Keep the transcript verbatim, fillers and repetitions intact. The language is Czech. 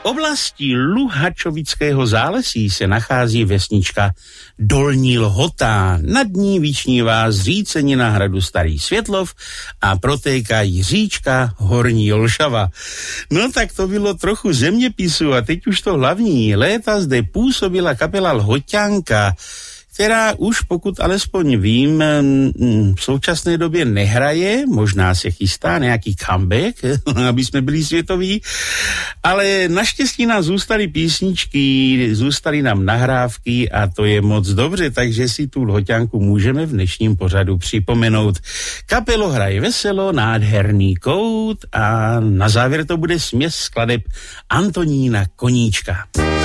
oblasti Luhačovického zálesí se nachází vesnička Dolní Lhota. Nad ní vyčnívá zřícenina hradu Starý Světlov a protékají říčka Horní Olšava. No tak to bylo trochu zeměpisu a teď už to hlavní. Léta zde působila kapela Lhoťanka, která už, pokud alespoň vím, v současné době nehraje, možná se chystá nějaký comeback, aby jsme byli světoví, ale naštěstí nám zůstaly písničky, zůstaly nám nahrávky a to je moc dobře, takže si tu Lhoťanku můžeme v dnešním pořadu připomenout. Kapelo hraje veselo, nádherný kout a na závěr to bude směs skladeb Antonína Koníčka.